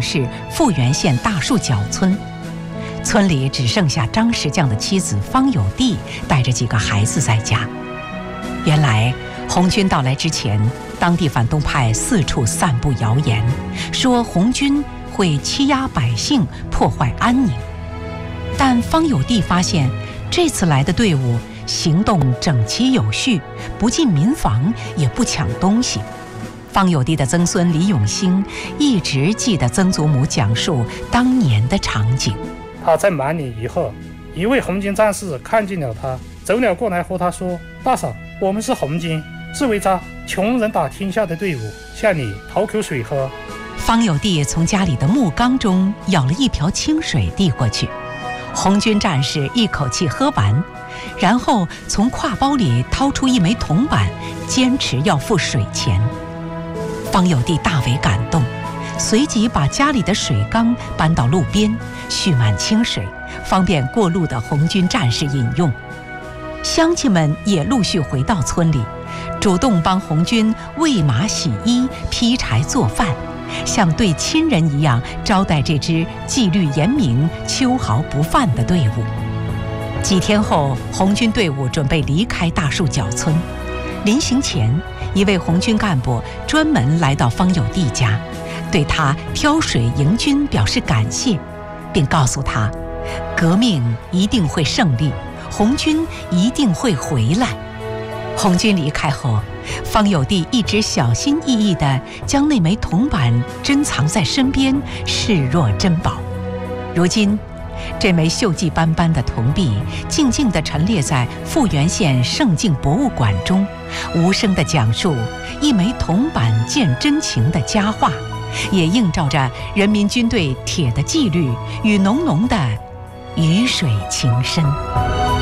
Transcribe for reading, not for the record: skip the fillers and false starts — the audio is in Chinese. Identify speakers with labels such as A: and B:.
A: 市富源县大树角村。村里只剩下张石匠的妻子方有娣带着几个孩子在家。原来红军到来之前，当地反动派四处散布谣言，说红军会欺压百姓，破坏安宁。但方有娣发现，这次来的队伍行动整齐有序，不进民房，也不抢东西。方有娣的曾孙李永兴一直记得曾祖母讲述当年的场景。
B: 他在满里以后，一位红军战士看见了他，走了过来和他说：“大嫂，我们是红军，是围着穷人打天下的队伍，向你讨口水喝。”
A: 方有娣从家里的木缸中舀了一瓢清水递过去，红军战士一口气喝完，然后从挎包里掏出一枚铜板，坚持要付水钱。方有娣大为感动，随即把家里的水缸搬到路边，蓄满清水，方便过路的红军战士饮用。乡亲们也陆续回到村里，主动帮红军喂马洗衣、劈柴做饭，像对亲人一样招待这支纪律严明、秋毫不犯的队伍。几天后，红军队伍准备离开大树角村。临行前，一位红军干部专门来到方有娣家，对他挑水迎军表示感谢，并告诉他，革命一定会胜利，红军一定会回来。红军离开后，方有娣一直小心翼翼地将那枚铜板珍藏在身边，视若珍宝。如今，这枚锈迹斑斑的铜币静静地陈列在富源县盛境博物馆中，无声地讲述一枚铜板见真情的佳话，也映照着人民军队铁的纪律与浓浓的鱼水情深。